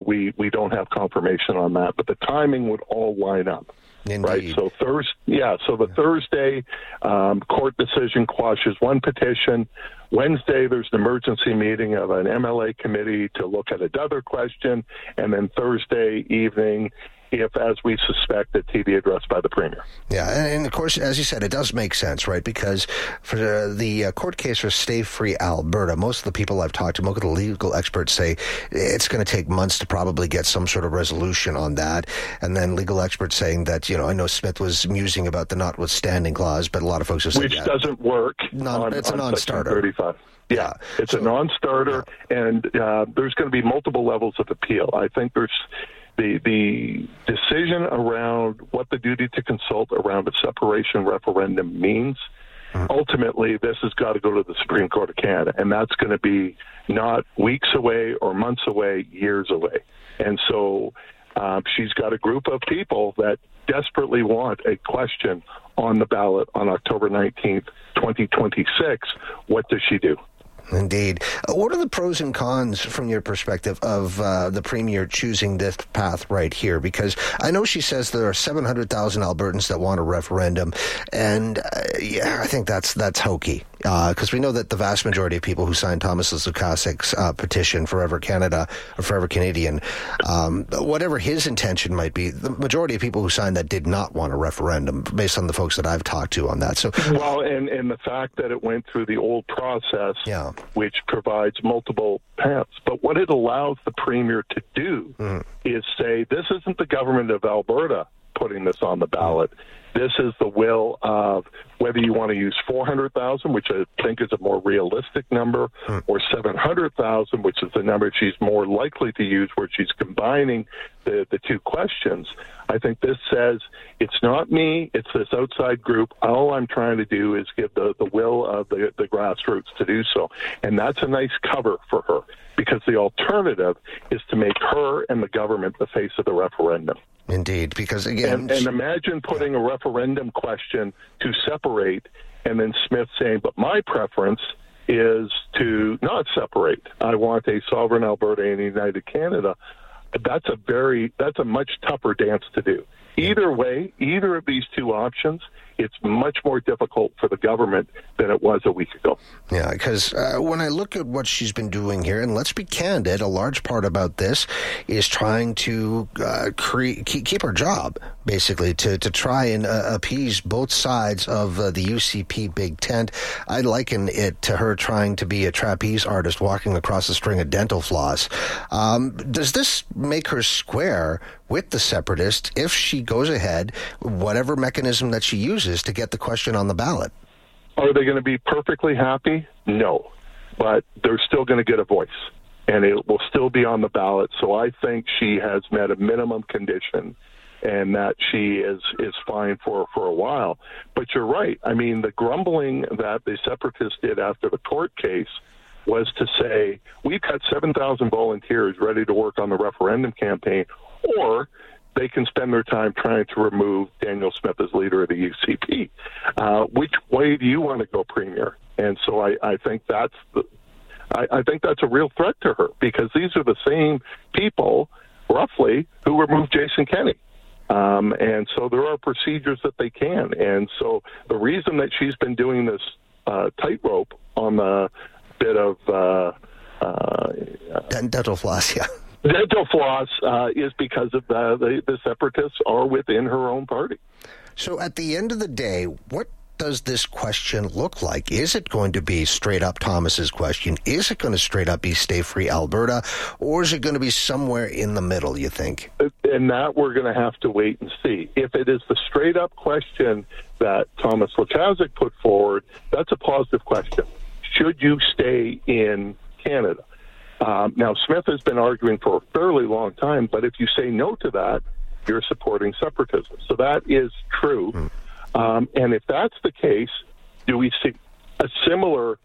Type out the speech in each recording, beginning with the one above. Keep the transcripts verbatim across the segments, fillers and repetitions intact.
we, we don't have confirmation on that. But the timing would all line up. Indeed. Right. So Thursday, yeah. So the Thursday um, court decision quashes one petition. Wednesday, there's an emergency meeting of an M L A committee to look at another question, and then Thursday evening, if, as we suspect, the T V addressed by the Premier. Yeah, and, and of course, as you said, it does make sense, right? Because for the, the uh, court case for Stay Free Alberta, most of the people I've talked to, most of the legal experts say it's going to take months to probably get some sort of resolution on that. And then legal experts saying that, you know, I know Smith was musing about the notwithstanding clause, but a lot of folks are saying Which yeah, doesn't work. non, on, it's a on non-starter. thirty-five. Yeah, it's so, a non-starter, yeah. and uh, there's going to be multiple levels of appeal. I think there's the the decision around what the duty to consult around a separation referendum means. Mm-hmm. Ultimately, this has got to go to the Supreme Court of Canada, and that's going to be not weeks away or months away, years away. And so uh, she's got a group of people that desperately want a question on the ballot on October nineteenth, twenty twenty-six. What does she do? Indeed. Uh, what are the pros and cons from your perspective of uh, the Premier choosing this path right here? Because I know she says there are seven hundred thousand Albertans that want a referendum, and uh, yeah, I think that's that's hokey. Because uh, we know that the vast majority of people who signed Thomas Lukasek's uh, petition, Forever Canada, or Forever Canadian, um, whatever his intention might be, the majority of people who signed that did not want a referendum, based on the folks that I've talked to on that. So, well, and, and the fact that it went through the old process, yeah. which provides multiple paths. But what it allows the Premier to do mm. is say, this isn't the government of Alberta putting this on the ballot. This is the will of whether you want to use four hundred thousand, which I think is a more realistic number, hmm. or seven hundred thousand, which is the number she's more likely to use, where she's combining the, the two questions. I think this says, it's not me, it's this outside group. All I'm trying to do is give the, the will of the, the grassroots to do so. And that's a nice cover for her, because the alternative is to make her and the government the face of the referendum. Indeed, because again... And, and imagine putting a referendum question to separate, and then Smith saying, but my preference is to not separate. I want a sovereign Alberta and a united Canada. That's a very, that's a much tougher dance to do. Either way, either of these two options, it's much more difficult for the government than it was a week ago. Yeah, because uh, when I look at what she's been doing here, and let's be candid, a large part about this is trying to uh, cre- keep, keep her job, basically, to, to try and uh, appease both sides of uh, the U C P big tent. I liken it to her trying to be a trapeze artist walking across a string of dental floss. Um, does this make her square with the separatists if she goes ahead, whatever mechanism that she uses, to get the question on the ballot? Are they going to be perfectly happy? No. But they're still going to get a voice, and it will still be on the ballot. So I think she has met a minimum condition, and that she is, is fine for, for a while. But you're right. I mean, the grumbling that the separatists did after the court case was to say, we've got seven thousand volunteers ready to work on the referendum campaign, or they can spend their time trying to remove Daniel Smith as leader of the U C P. Uh, which way do you want to go, Premier? And so I, I think that's the, I, I think that's a real threat to her, because these are the same people, roughly, who removed Jason Kenney. Um, and so there are procedures that they can. And so the reason that she's been doing this uh, tightrope on the bit of uh, uh, dental floss, yeah. Dental floss uh, is because of uh, the, the separatists are within her own party. So at the end of the day, what does this question look like? Is it going to be straight up Thomas's question? Is it going to straight up be Stay Free Alberta? Or is it going to be somewhere in the middle, you think? And that we're going to have to wait and see. If it is the straight up question that Thomas Lukaszuk put forward, that's a positive question. Should you stay in Canada? Um, now, Smith has been arguing for a fairly long time, but if you say no to that, you're supporting separatism. So that is true. Mm. Um, and if that's the case, do we see a similar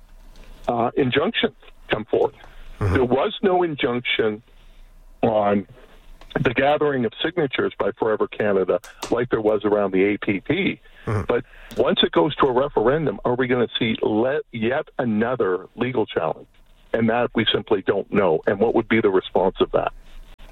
uh, injunction come forth? Mm-hmm. There was no injunction on the gathering of signatures by Forever Canada like there was around the A P P. Mm-hmm. But once it goes to a referendum, are we going to see let, yet another legal challenge? And that we simply don't know. And what would be the response of that?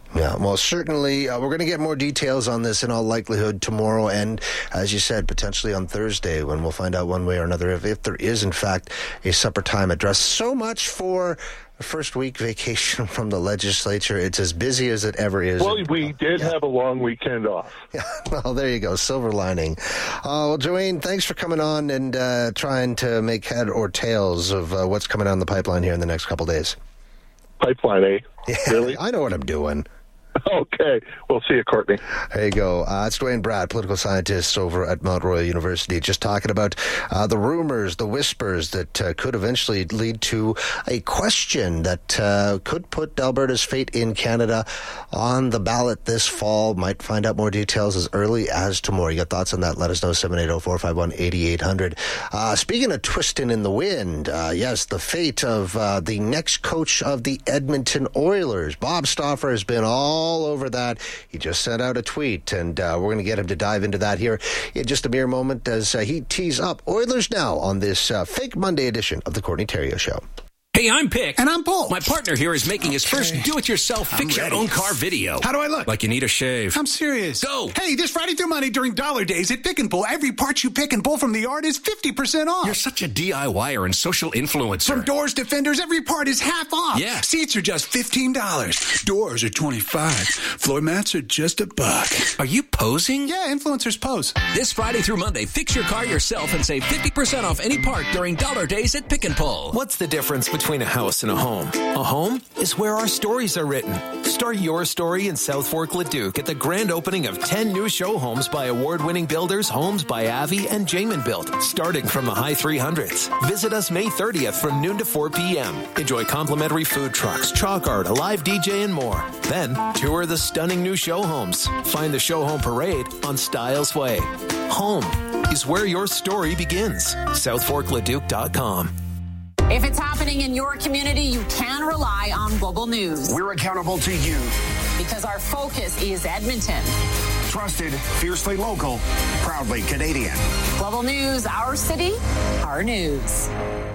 most certainly. Uh, we're going to get more details on this in all likelihood tomorrow and, as you said, potentially on Thursday when we'll find out one way or another if, if there is, in fact, a supper time address. So much for the first week vacation from the legislature. It's as busy as it ever is. Well, we did yeah. have a long weekend off. Yeah, well, there you go. Silver lining. Uh, well, Joanne, thanks for coming on and uh, trying to make head or tails of uh, what's coming down the pipeline here in the next couple days. Pipeline, eh? Yeah, really? I know what I'm doing. Okay. We'll see you, Courtney. There you go. Uh, it's Dwayne Bratt, political scientist over at Mount Royal University, just talking about uh, the rumors, the whispers that uh, could eventually lead to a question that uh, could put Alberta's fate in Canada on the ballot this fall. Might find out more details as early as tomorrow. You got thoughts on that? Let us know, seven eight zero, four five one, eight eight zero zero. Uh, speaking of twisting in the wind, uh, yes, the fate of uh, the next coach of the Edmonton Oilers. Bob Stauffer has been all all over that. He just sent out a tweet, and uh, we're going to get him to dive into that here in just a mere moment as uh, he tees up Oilers Now on this uh, fake Monday edition of the Courtney Theriault Show. Hey, I'm Pick. And I'm Paul. My partner here is making his first do-it-yourself fix-your-own-car video. How do I look? Like you need a shave. I'm serious. Go! Hey, this Friday through Monday during Dollar Days at Pick and Pull, every part you pick and pull from the yard is fifty percent off. You're such a DIYer and social influencer. From doors to fenders, every part is half off. Yeah. Seats are just fifteen dollars. Doors are twenty-five dollars. Floor mats are just a buck. Are you posing? Yeah, influencers pose. This Friday through Monday, fix your car yourself and save fifty percent off any part during Dollar Days at Pick and Pull. What's the difference between a house and a home? A home is where our stories are written. Start your story in South Fork Leduc at the grand opening of ten new show homes by award-winning builders, Homes by Avi and Jamin Built, starting from the high three hundreds. Visit us May thirtieth from noon to four p.m. Enjoy complimentary food trucks, chalk art, a live D J, and more. Then, tour the stunning new show homes. Find the show home parade on Styles Way. Home is where your story begins. south fork leduc dot com. If it's happening in your community, you can rely on Global News. We're accountable to you. Because our focus is Edmonton. Trusted, fiercely local, proudly Canadian. Global News, our city, our news.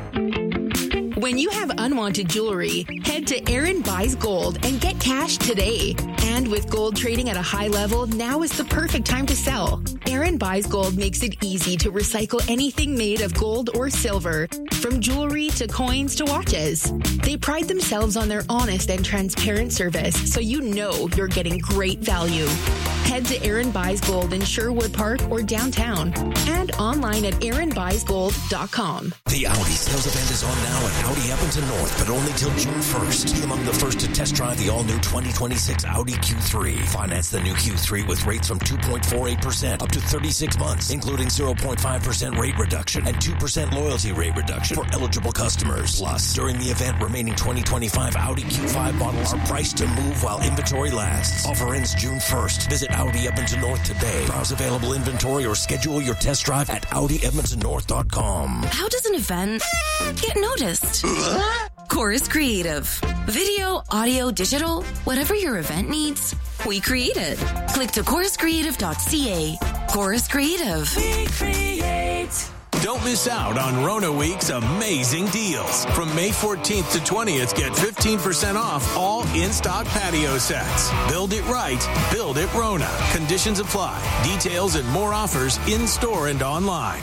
When you have unwanted jewelry, head to Aaron Buys Gold and get cash today. And with gold trading at a high level, now is the perfect time to sell. Aaron Buys Gold makes it easy to recycle anything made of gold or silver, from jewelry to coins to watches. They pride themselves on their honest and transparent service, so you know you're getting great value. Head to Aaron Buys Gold in Sherwood Park or downtown, and online at aaron buys gold dot com. The Audi sales event is on now at Audi Edmonton North, but only till June first. Be among the first to test drive the all-new twenty twenty-six Audi Q three. Finance the new Q three with rates from two point four eight percent up to thirty-six months, including zero point five percent rate reduction and two percent loyalty rate reduction for eligible customers. Plus, during the event, remaining twenty twenty-five Audi Q five models are priced to move while inventory lasts. Offer ends June first. Visit Audi Edmonton North today. Browse available inventory or schedule your test drive at audi edmonton north dot com. How does an event get noticed? Chorus Creative. Video, audio, digital, whatever your event needs, we create it. Click to chorus creative dot c a. Chorus Creative. We create. Don't miss out on Rona Week's amazing deals. From May fourteenth to twentieth, get fifteen percent off all in-stock patio sets. Build it right. Build it Rona. Conditions apply. Details and more offers in-store and online.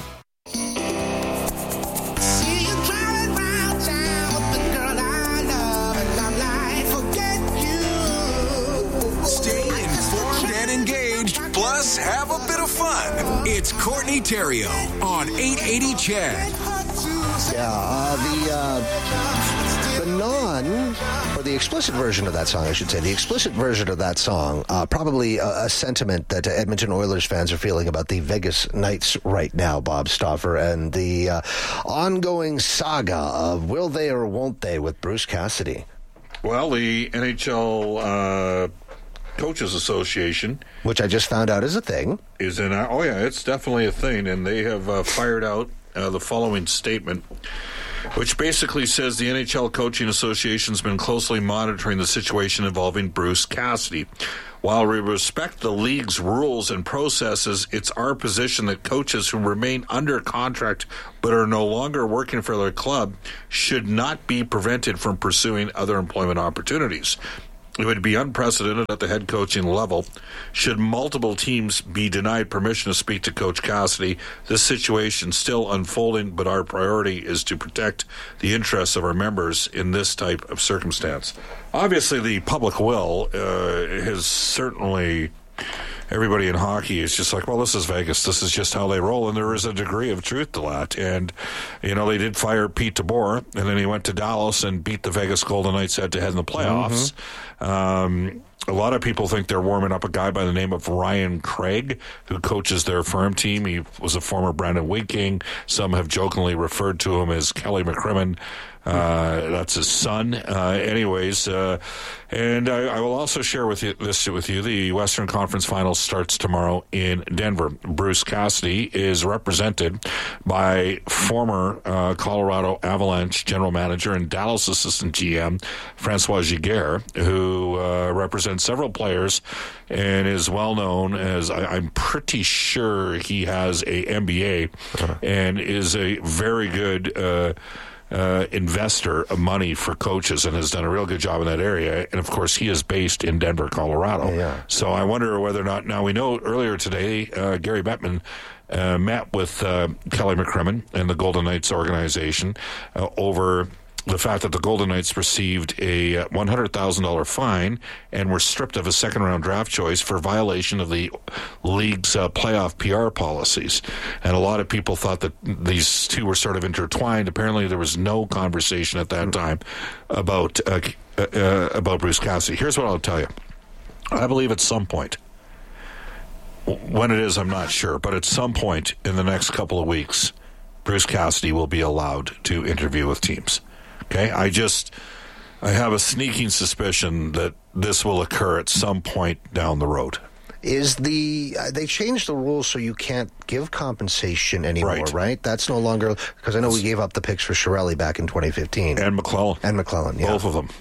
Plus, have a bit of fun. It's Courtney Theriault on eight eighty C H E D. Yeah, uh, the uh, the non, or the explicit version of that song, I should say, the explicit version of that song, uh, probably a, a sentiment that uh, Edmonton Oilers fans are feeling about the Vegas Knights right now, Bob Stauffer, and the uh, ongoing saga of will they or won't they with Bruce Cassidy. Well, the N H L uh, Coaches Association, which I just found out is a thing, is in. Our, oh yeah, it's definitely a thing, and they have uh, fired out uh, the following statement, which basically says the N H L Coaching Association has been closely monitoring the situation involving Bruce Cassidy. While we respect the league's rules and processes, it's our position that coaches who remain under contract but are no longer working for their club should not be prevented from pursuing other employment opportunities. it would be unprecedented at the head coaching level. Should multiple teams be denied permission to speak to Coach Cassidy, this situation is still unfolding, but our priority is to protect the interests of our members in this type of circumstance. Obviously, the public will uh, has certainly... Everybody in hockey is just like, well, this is Vegas. This is just how they roll, and there is a degree of truth to that. And, you know, they did fire Pete DeBoer, and then he went to Dallas and beat the Vegas Golden Knights head-to-head in the playoffs. Mm-hmm. Um, a lot of people think they're warming up a guy by the name of Ryan Craig, who coaches their firm team. He was a former Brandon Wheat King. Some have jokingly referred to him as Kelly McCrimmon. Uh, that's his son. Uh, anyways, uh, and I, I will also share with you this with you. The Western Conference Finals starts tomorrow in Denver. Bruce Cassidy is represented by former uh, Colorado Avalanche general manager and Dallas assistant G M Francois Giguère, who uh, represents several players and is well known as, I, I'm pretty sure he has a M B A uh-huh. and is a very good uh Uh, investor of money for coaches and has done a real good job in that area. And, of course, he is based in Denver, Colorado. Yeah. So I wonder whether or not... Now, we know earlier today, uh, Gary Bettman uh, met with uh, Kelly McCrimmon and the Golden Knights organization uh, over the fact that the Golden Knights received a one hundred thousand dollars fine and were stripped of a second-round draft choice for violation of the league's uh, playoff P R policies. And a lot of people thought that these two were sort of intertwined. Apparently, there was no conversation at that time about uh, uh, about Bruce Cassidy. Here's what I'll tell you. I believe at some point, when it is, I'm not sure, but at some point in the next couple of weeks, Bruce Cassidy will be allowed to interview with teams. Okay, I just, I have a sneaking suspicion that this will occur at some point down the road. Is the, uh, they changed the rules so you can't give compensation anymore, right? right? That's no longer, because I know we gave up the picks for Chiarelli back in twenty fifteen. And McClellan. And McClellan, yeah. Both of them.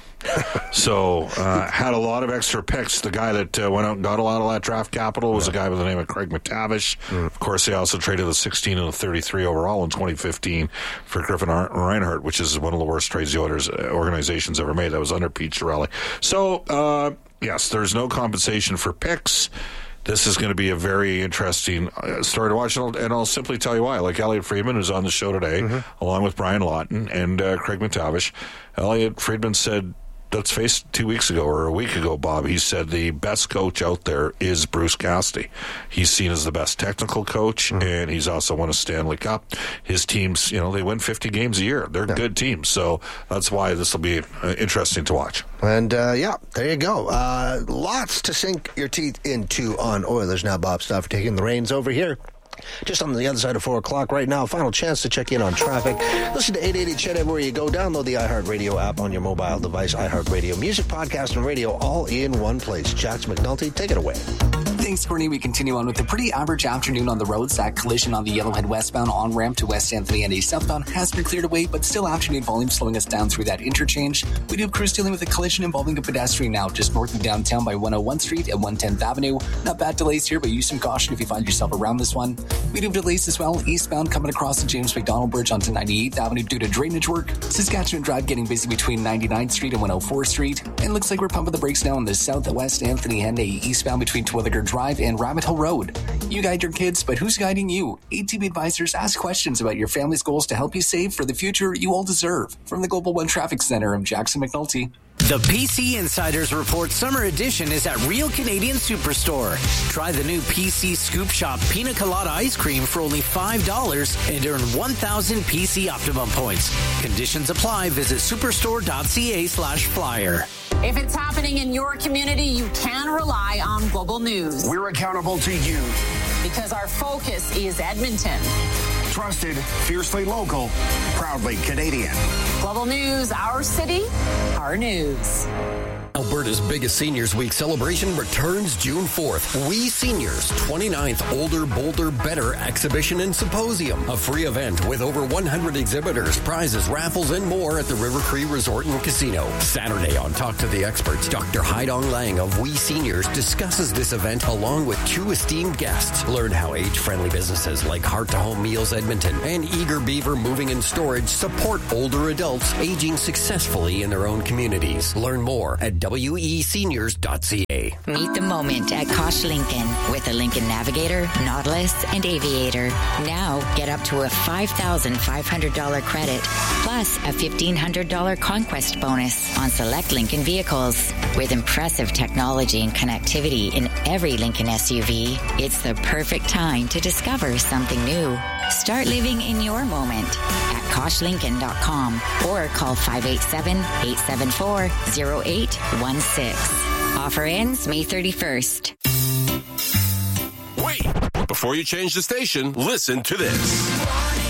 So, uh, had a lot of extra picks. The guy that uh, went out and got a lot of that draft capital was yeah. a guy by the name of Craig McTavish. Mm. Of course, they also traded the sixteen and the thirty-three overall in twenty fifteen for Griffin Reinhart, which is one of the worst trades the organization's ever made. That was under Pete Chiarelli. So, uh, yes, there's no compensation for picks. This is going to be a very interesting uh, story to watch, and I'll, and I'll simply tell you why. Like Elliot Friedman, who's on the show today, mm-hmm. along with Brian Lawton and uh, Craig McTavish. Elliot Friedman said, let's face it, two weeks ago or a week ago, Bob, he said the best coach out there is Bruce Cassidy. He's seen as the best technical coach, mm-hmm. and he's also won a Stanley Cup. His teams, you know, they win fifty games a year. They're yeah. good teams, so that's why this will be uh, interesting to watch. And, uh, yeah, there you go. Uh, lots to sink your teeth into on Oilers Now. Bob Stauffer taking the reins over here. Just on the other side of four o'clock right now. Final chance to check in on traffic. Listen to eight eighty C H E D everywhere you go. Download the iHeartRadio app on your mobile device. iHeartRadio music, podcast, and radio all in one place. Jax McNulty, take it away. Thanks, Courtney. We continue on with a pretty average afternoon on the roads. That collision on the Yellowhead westbound on-ramp to West Anthony and East southbound has been cleared away, but still afternoon volume slowing us down through that interchange. We do have crews dealing with a collision involving a pedestrian now just north of downtown by one oh one Street and one tenth Avenue. Not bad delays here, but use some caution if you find yourself around this one. We do have delays as well eastbound coming across the James McDonald Bridge onto ninety-eighth Avenue due to drainage work. Saskatchewan Drive getting busy between ninety-ninth Street and one oh fourth Street. And looks like we're pumping the brakes now on the southwest Anthony Henday eastbound between Twilliger Drive and Rabbit Hill Road. You guide your kids, but who's guiding you? A T B Advisors ask questions about your family's goals to help you save for the future you all deserve. From the Global One Traffic Center, I'm Jackson McNulty. The P C Insiders Report Summer Edition is at Real Canadian Superstore. Try the new P C Scoop Shop Pina Colada Ice Cream for only five dollars and earn one thousand P C Optimum points. Conditions apply. Visit superstore.ca slash flyer. If it's happening in your community, you can rely on Global News. We're accountable to you. Because our focus is Edmonton. Trusted, fiercely local, proudly Canadian. Global News, our city, our news. Alberta's biggest Seniors Week celebration returns June fourth. We Seniors, twenty-ninth Older, Bolder, Better Exhibition and Symposium. A free event with over one hundred exhibitors, prizes, raffles, and more at the River Cree Resort and Casino. Saturday on Talk to the Experts, Doctor Haidong Lang of We Seniors discusses this event along with two esteemed guests. Learn how age-friendly businesses like Heart to Home Meals Edmonton and Eager Beaver Moving and Storage support older adults aging successfully in their own communities. Learn more at W E seniors dot C A. Meet the moment at Kosh Lincoln with the Lincoln Navigator, Nautilus, and Aviator. Now get up to a five thousand five hundred dollars credit plus a fifteen hundred dollars conquest bonus on select Lincoln vehicles. With impressive technology and connectivity in every Lincoln S U V, it's the perfect time to discover something new. Start living in your moment at kosh lincoln dot com or call five eight seven, eight seven four, zero eight one six. Offer ends May thirty-first. Wait! Before you change the station, listen to this.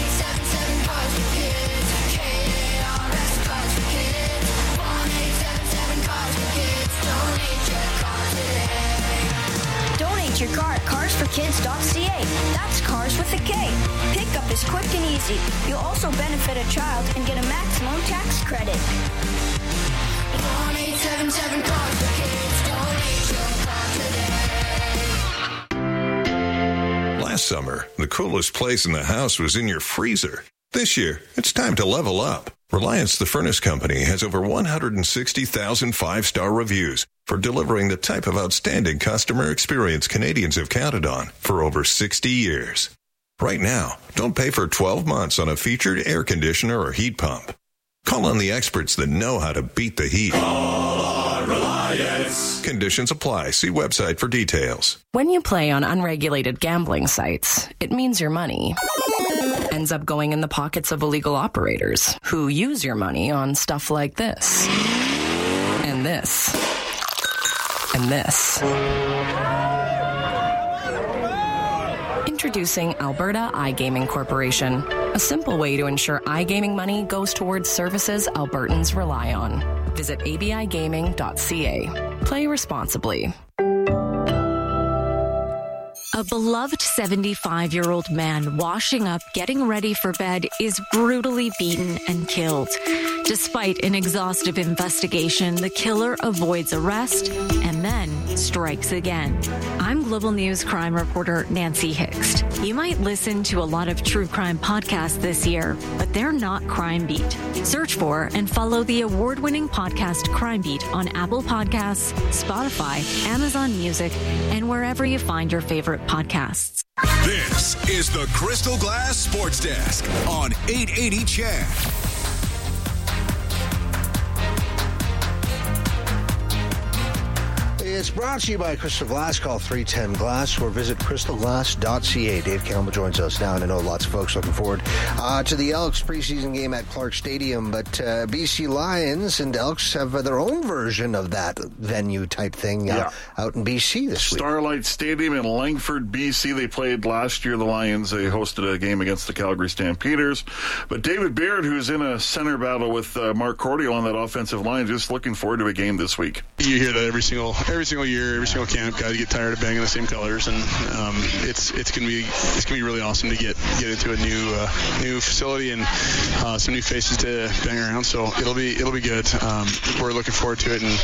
Donate your car at cars for kids dot C A. That's cars with a K. Pickup is quick and easy. You'll also benefit a child and get a maximum tax credit. one eight seven seven cars for kids. Donate your car today. Last summer, the coolest place in the house was in your freezer. This year, it's time to level up. Reliance the Furnace Company has over one hundred sixty thousand five-star reviews for delivering the type of outstanding customer experience Canadians have counted on for over sixty years. Right now, don't pay for twelve months on a featured air conditioner or heat pump. Call on the experts that know how to beat the heat. Call on Reliance. Conditions apply. See website for details. When you play on unregulated gambling sites, it means your money ends up going in the pockets of illegal operators who use your money on stuff like this and this and this. Introducing Alberta iGaming Corporation, a simple way to ensure iGaming money goes towards services Albertans rely on. Visit a b i gaming dot c a. Play responsibly. A beloved seventy-five-year-old man washing up, getting ready for bed, is brutally beaten and killed. Despite an exhaustive investigation, the killer avoids arrest and then strikes again. I'm Global News crime reporter Nancy Hixt. You might listen to a lot of true crime podcasts this year, but they're not Crime Beat. Search for and follow the award-winning podcast Crime Beat on Apple Podcasts, Spotify, Amazon Music, and wherever you find your favorite podcasts. This is the Crystal Glass Sports Desk on eight eighty C H E D. It's brought to you by Crystal Glass. Call three ten glass or visit crystal glass dot c a. Dave Campbell joins us now, and I know lots of folks looking forward uh, to the Elks preseason game at Clark Stadium, but uh, B C Lions and Elks have uh, their own version of that venue type thing uh, yeah. out in B C this week. Starlight Stadium in Langford, B C. They played last year, the Lions. They hosted a game against the Calgary Stampeders. But David Baird, who's in a center battle with uh, Mark Cordial on that offensive line, just looking forward to a game this week. You hear that every single every single year, every single camp. Guys get tired of banging the same colors, and um, it's it's gonna be it's gonna be really awesome to get get into a new uh, new facility and uh, some new faces to bang around. So it'll be it'll be good. Um, we're looking forward to it, and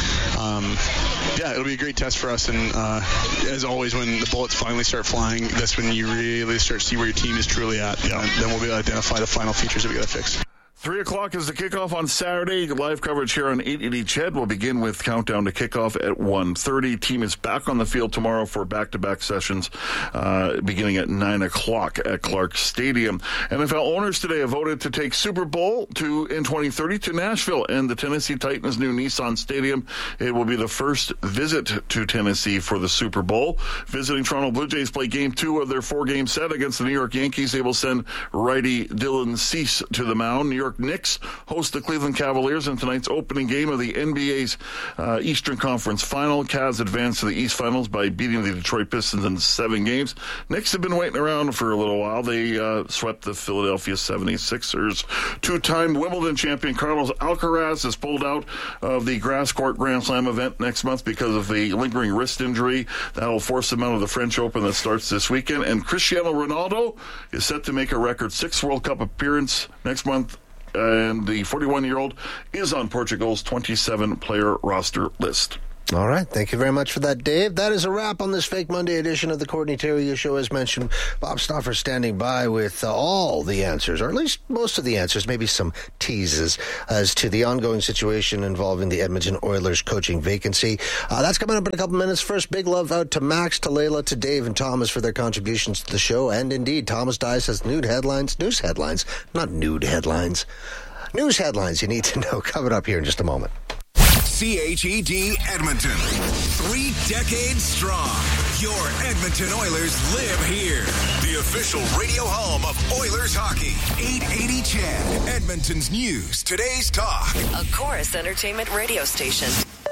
um, yeah, it'll be a great test for us. And uh, as always, when the bullets finally start flying, that's when you really start to see where your team is truly at. Yeah. And then we'll be able to identify the final features that we got to fix. Three o'clock is the kickoff on Saturday. Live coverage here on eight eighty C H E D will begin with countdown to kickoff at one thirty. Team is back on the field tomorrow for back-to-back sessions uh, beginning at nine o'clock at Clark Stadium. N F L owners today have voted to take Super Bowl to in twenty thirty to Nashville and the Tennessee Titans' new Nissan Stadium. It will be the first visit to Tennessee for the Super Bowl. Visiting Toronto Blue Jays play game two of their four-game set against the New York Yankees. They will send righty Dylan Cease to the mound. New York Knicks host the Cleveland Cavaliers in tonight's opening game of the N B A's uh, Eastern Conference Final. Cavs advanced to the East Finals by beating the Detroit Pistons in seven games. Knicks have been waiting around for a little while. They uh, swept the Philadelphia seventy-sixers. Two-time Wimbledon champion Carlos Alcaraz has pulled out of the grass court Grand Slam event next month because of a lingering wrist injury. That will force him out of the French Open that starts this weekend. And Cristiano Ronaldo is set to make a record sixth World Cup appearance next month. And the forty-one-year-old is on Portugal's twenty-seven player roster list. All right. Thank you very much for that, Dave. That is a wrap on this Fake Monday edition of the Courtney Terrio Show. As mentioned, Bob Stauffer standing by with uh, all the answers, or at least most of the answers, maybe some teases as to the ongoing situation involving the Edmonton Oilers coaching vacancy. Uh, that's coming up in a couple minutes. First, big love out to Max, to Layla, to Dave, and Thomas for their contributions to the show. And indeed, Thomas Dias has nude headlines, news headlines, not nude headlines, news headlines you need to know coming up here in just a moment. C H E D Edmonton. Three decades strong. Your Edmonton Oilers live here. The official radio home of Oilers hockey. eight eighty C H E D. Edmonton's news. Today's talk. A Chorus Entertainment radio station.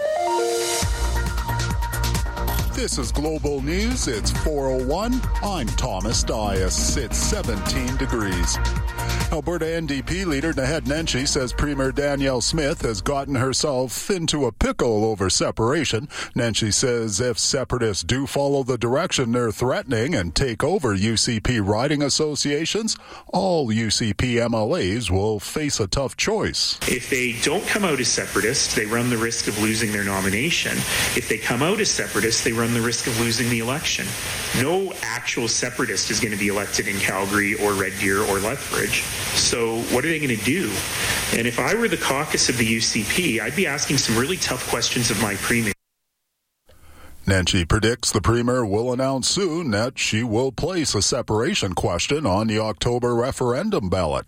This is Global News. It's four oh one. I'm Thomas Dias. It's seventeen degrees. Alberta N D P leader Naheed Nenshi says Premier Danielle Smith has gotten herself into a pickle over separation. Nenshi says if separatists do follow the direction they're threatening and take over U C P riding associations, all U C P M L As will face a tough choice. If they don't come out as separatists, they run the risk of losing their nomination. If they come out as separatists, they run the risk of losing the election. No actual separatist is going to be elected in Calgary or Red Deer or Lethbridge. So what are they going to do? And if I were the caucus of the U C P, I'd be asking some really tough questions of my premier. Nenshi predicts the Premier will announce soon that she will place a separation question on the October referendum ballot.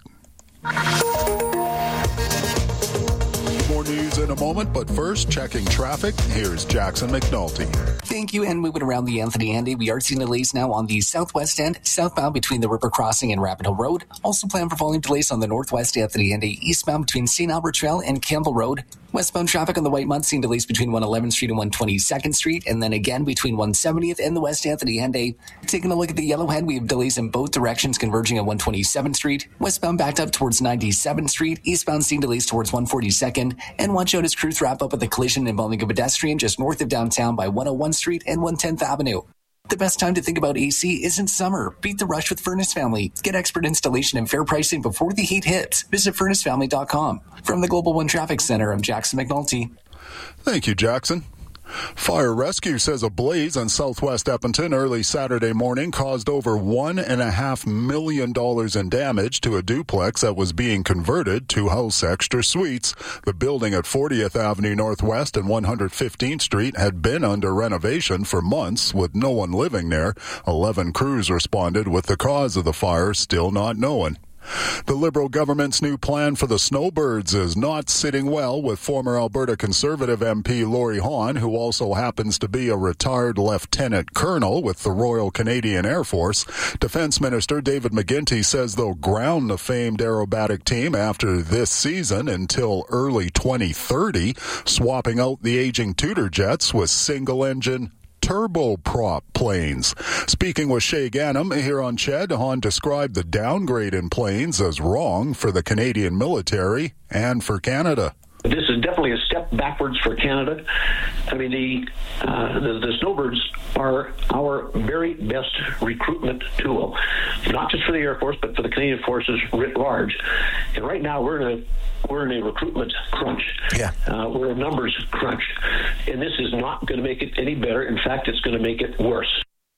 More news in a moment, but first, checking traffic. Here's Jackson McNulty. Thank you, and moving around the Anthony Andy, we are seeing delays now on the southwest end, southbound between the River Crossing and Rapid Hill Road. Also plan for volume delays on the northwest Anthony Andy, eastbound between Saint Albert Trail and Campbell Road. Westbound traffic on the White Mud seeing delays between one eleventh Street and one twenty-second Street, and then again between one seventieth and the West Anthony Andy. Taking a look at the Yellowhead, we have delays in both directions converging at one twenty-seventh Street. Westbound backed up towards ninety-seventh Street, eastbound seeing delays towards one forty-second, and watch out as crews wrap up with a collision involving a pedestrian just north of downtown by one oh one Street and one tenth Avenue. The best time to think about A C isn't summer. Beat the rush with Furnace Family. Get expert installation and fair pricing before the heat hits. Visit furnace family dot com. From the Global One Traffic Center, I'm Jackson McNulty. Thank you, Jackson. Fire Rescue says a blaze in southwest Edmonton early Saturday morning caused over one and a half million dollars in damage to a duplex that was being converted to house extra suites. The building at fortieth Avenue Northwest and one hundred fifteenth Street had been under renovation for months with no one living there. Eleven crews responded with the cause of the fire still not known. The Liberal government's new plan for the snowbirds is not sitting well with former Alberta Conservative M P Lori Hahn, who also happens to be a retired lieutenant colonel with the Royal Canadian Air Force. Defense Minister David McGuinty says they'll ground the famed aerobatic team after this season until early twenty thirty, swapping out the aging Tudor jets with single-engine turboprop planes. Speaking with Shay Ganem here on C H E D, Hahn described the downgrade in planes as wrong for the Canadian military and for Canada. This is definitely a step backwards for Canada. I mean, the, uh, the the snowbirds are our very best recruitment tool, not just for the Air Force, but for the Canadian forces writ large. And right now, we're in a we're in a recruitment crunch. Yeah, uh, we're a numbers crunch, and this is not going to make it any better. In fact, it's going to make it worse.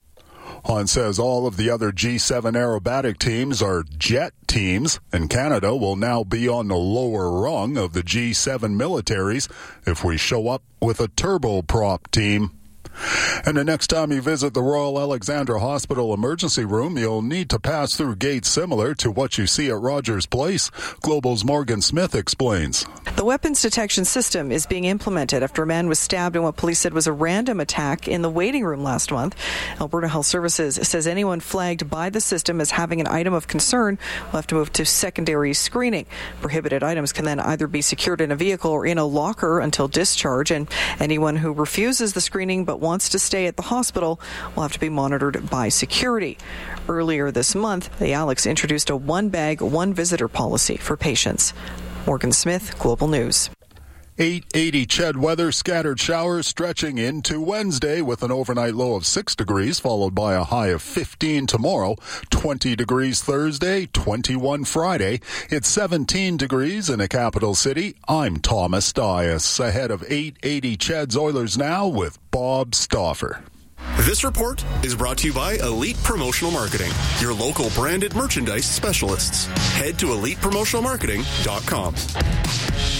Hahn says all of the other G seven aerobatic teams are jet teams, and Canada will now be on the lower rung of the G seven militaries if we show up with a turboprop team. And the next time you visit the Royal Alexandra Hospital emergency room, you'll need to pass through gates similar to what you see at Rogers Place. Global's Morgan Smith explains. The weapons detection system is being implemented after a man was stabbed in what police said was a random attack in the waiting room last month. Alberta Health Services says anyone flagged by the system as having an item of concern will have to move to secondary screening. Prohibited items can then either be secured in a vehicle or in a locker until discharge, and anyone who refuses the screening but wants to stay at the hospital will have to be monitored by security. Earlier this month, the Alex introduced a one-bag, one-visitor policy for patients. Morgan Smith, Global News. eight eighty Ched weather, scattered showers stretching into Wednesday with an overnight low of six degrees, followed by a high of fifteen tomorrow, twenty degrees Thursday, twenty-one Friday. It's seventeen degrees in the capital city. I'm Thomas Dias. Ahead of eight eighty Ched's Oilers Now with Bob Stauffer. This report is brought to you by Elite Promotional Marketing, your local branded merchandise specialists. Head to elite promotional marketing dot com.